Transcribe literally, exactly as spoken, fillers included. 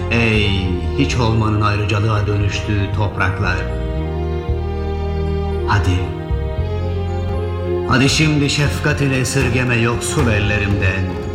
Ey hiç olmanın ayrıcalığa dönüştüğü topraklar. Hadi, hadi şimdi şefkatini esirgeme yoksul ellerimden.